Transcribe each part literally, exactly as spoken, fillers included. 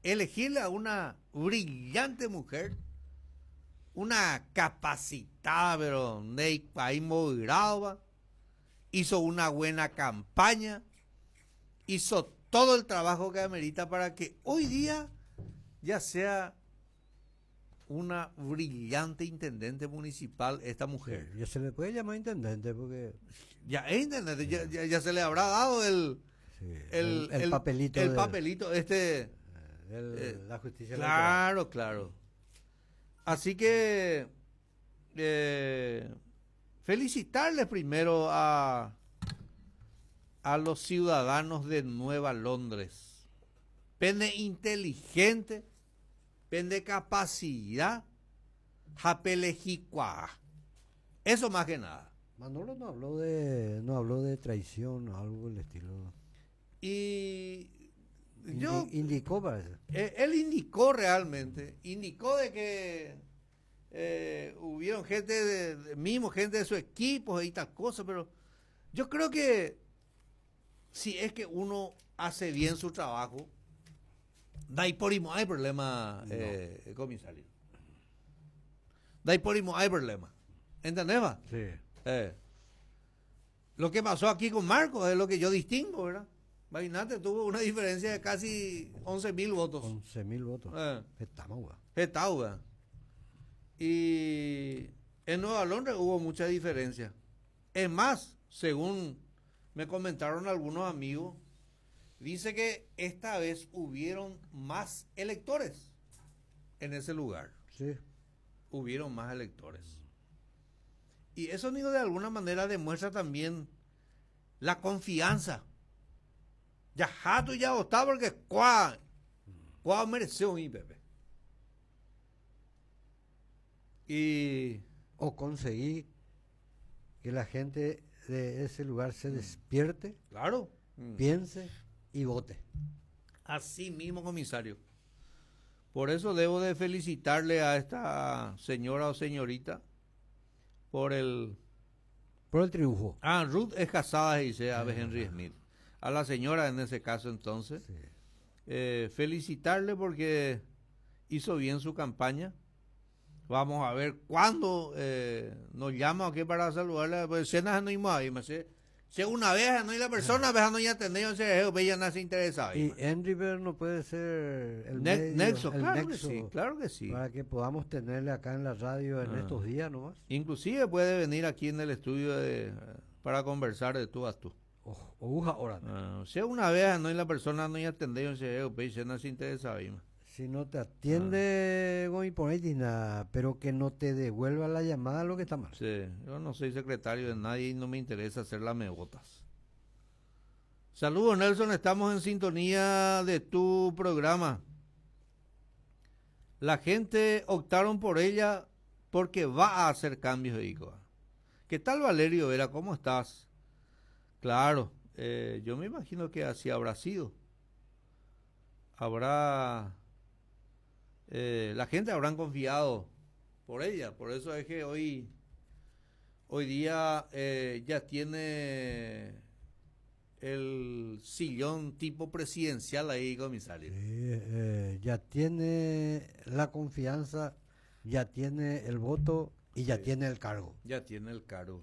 elegirle a una brillante mujer, una capacitada, pero de ahí moderada, hizo una buena campaña, hizo todo el trabajo que amerita para que hoy día ya sea una brillante intendente municipal esta mujer. Sí, ya se le puede llamar intendente porque... Ya es intendente, ya, ya, ya se le habrá dado el, Sí, el, el, el papelito. El de, papelito, este... el, eh, la justicia claro, electoral. claro. Así que... Eh, felicitarles primero a, a los ciudadanos de Nueva Londres. Pende inteligente, pende capacidad, japelejicua. Eso más que nada. Manolo no habló de no habló de traición o algo del estilo. Y Indi- yo, indicó parece. eh, él indicó realmente, indicó de que eh, hubieron gente, de, de- mismo gente de su equipo y tal cosa, pero yo creo que si es que uno hace bien su trabajo, da y por imo hay problema, No. eh, comisario. Da y por imo hay problema. ¿Entendés, va? Sí. Eh, lo que pasó aquí con Marcos es lo que yo distingo, ¿verdad? Imagínate, tuvo una diferencia de casi once mil votos. once mil votos. Eh. Estamos, güey. Getau, ¿verdad? Y en Nueva Londres hubo mucha diferencia. Es más, según me comentaron algunos amigos, dice que esta vez hubieron más electores en ese lugar. Sí. Hubieron más electores. Y eso, amigo, de alguna manera demuestra también la confianza. Ya jato ya votaba porque cuá, cuá mereció mi Pepe. Y O conseguí que la gente de ese lugar se despierte, claro, piense y vote. así mismo, comisario. Por eso debo de felicitarle a esta señora o señorita por el... Por el triunfo. Ah, Ruth es casada, dice Abe Henry Smith. A la señora en ese caso entonces. Sí. Eh, felicitarle porque hizo bien su campaña. Vamos a ver cuándo eh, nos llama aquí para saludarle. Pues cenas no íbamos ahí, me sé. Si una vez no hay la persona, a veces no ya tendría que ella no se interesa. Y Henry Bear no puede ser el Ne medio, Nexo, el claro nexo que sí, claro que sí. para que podamos tenerle acá en la radio en Ah. estos días nomás. Inclusive puede venir aquí en el estudio de, para conversar de tú a tú. O, o uja ahora. Ah, si una vez no hay la persona no ya tendría que no se interesa. Si no te atiende, Goy, por ahí, Tina, pero que no te devuelva la llamada, lo que está mal. Sí, yo no soy secretario de nadie y no me interesa hacer lamebotas. Saludos, Nelson, estamos en sintonía de tu programa. La gente optaron por ella porque va a hacer cambios, hijo. ¿Qué tal, Valerio Vera? ¿Cómo estás? Claro, eh, yo me imagino que así habrá sido. Habrá... Eh, la gente habrán confiado por ella, por eso es que hoy hoy día eh, ya tiene el sillón tipo presidencial ahí, comisario. Sí, eh, ya tiene la confianza, ya tiene el voto y ya Sí. tiene el cargo. Ya tiene el cargo.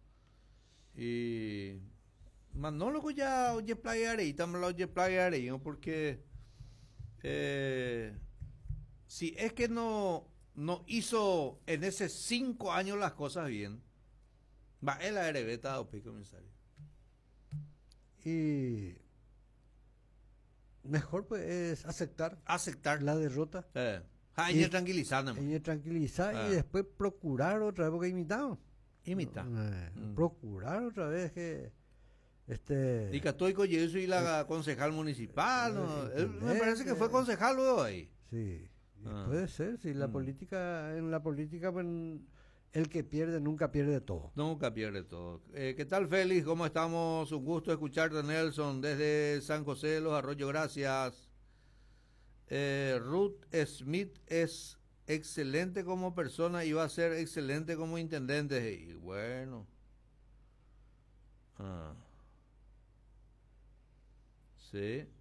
Y Manolo ya oye playaré, también lo oye playaré, ¿no? Porque eh, si es que no, no hizo en esos cinco años las cosas bien, va el A R B está o comisario. Y mejor pues es aceptar Aceptar. la derrota, Eh, ah, Y- y tranquilizarnos. y tranquilizar Ah. y después procurar otra vez, porque imitamos. Imita. Eh, Mm. Procurar otra vez que este Y Catoico y eso y la concejal municipal, ¿no? Él me parece que fue concejal luego ahí. sí, y Ah. puede ser, si la Mm. política, en la política pues, el que pierde nunca pierde todo. Nunca pierde todo. Eh, ¿Qué tal, Félix? ¿Cómo estamos? Un gusto escucharte, Nelson, desde San José de los Arroyos. Gracias. Eh, Ruth Smith es excelente como persona y va a ser excelente como intendente. Y bueno. Ah. Sí.